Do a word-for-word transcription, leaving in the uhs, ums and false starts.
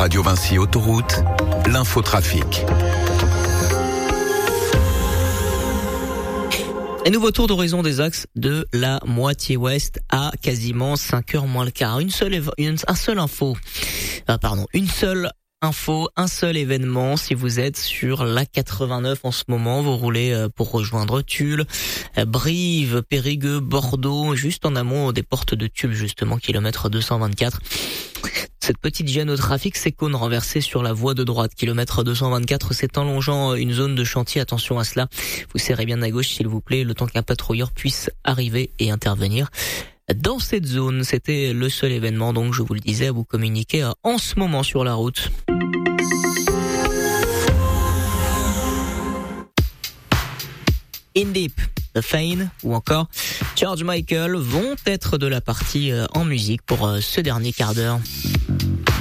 Radio Vinci Autoroute, l'infotrafic. Un nouveau tour d'horizon des axes de la moitié ouest à quasiment cinq heures moins le quart. Une seule, une, un seul info. Ah, pardon, une seule info, un seul événement. Si vous êtes sur l'A quatre-vingt-neuf en ce moment, vous roulez pour rejoindre Tulle, Brive, Périgueux, Bordeaux, juste en amont des portes de Tulle, justement, kilomètre deux cent vingt-quatre. Cette petite gêne au trafic, c'est cône renversé sur la voie de droite. Kilomètre deux cent vingt-quatre, c'est en longeant une zone de chantier. Attention à cela. Vous serrez bien à gauche, s'il vous plaît, le temps qu'un patrouilleur puisse arriver et intervenir dans cette zone. C'était le seul événement, donc, je vous le disais, à vous communiquer en ce moment sur la route. In Deep, The Fane ou encore George Michael vont être de la partie en musique pour ce dernier quart d'heure.